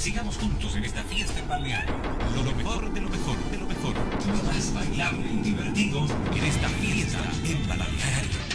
Sigamos juntos en esta fiesta en balneario. Lo mejor de lo mejor de lo mejor. Lo más bailable y divertido en esta fiesta en balneario.